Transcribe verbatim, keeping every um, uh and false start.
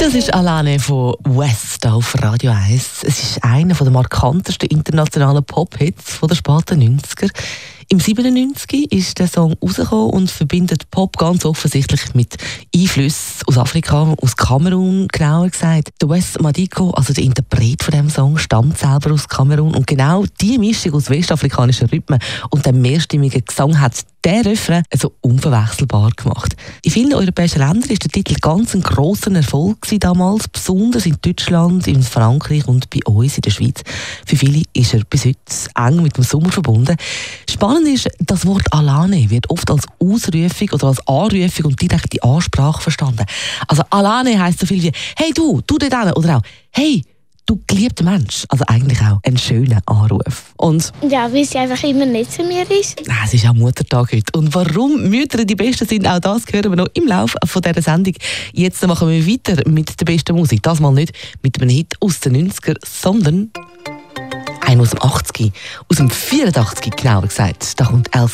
Das ist Alane von West auf Radio eins. Es ist einer der markantesten internationalen Pop-Hits der späten neunziger. Im siebenundneunzig ist der Song rausgekommen und verbindet Pop ganz offensichtlich mit Einflüssen aus Afrika, aus Kamerun genauer gesagt. Der Wes Madiko, also der Interpret von diesem Song, stammt selber aus Kamerun und genau diese Mischung aus westafrikanischen Rhythmen und dem mehrstimmigen Gesang hat der Refrain so unverwechselbar gemacht. In vielen europäischen Ländern war der Titel ganz ein grosser Erfolg damals, besonders in Deutschland, in Frankreich und bei uns in der Schweiz. Für viele ist er bis heute eng mit dem Sommer verbunden. Spannend ist, das Wort Alane wird oft als Ausrufung oder als Anrufung und direkte Ansprache verstanden. Also Alane heisst so viel wie «Hey du, du dort hin» oder auch «Hey, du geliebter Mensch». Also eigentlich auch ein schöner Anruf. Und ja, weil sie einfach immer nett zu mir ist. es ist auch Muttertag heute. Und warum Mütter die Besten sind, auch das hören wir noch im Laufe von dieser Sendung. Jetzt machen wir weiter mit der besten Musik. Das mal nicht mit einem Hit aus den neunziger, sondern einen aus dem achtziger, aus dem vierundachtzig genauer gesagt. Da kommt Elsa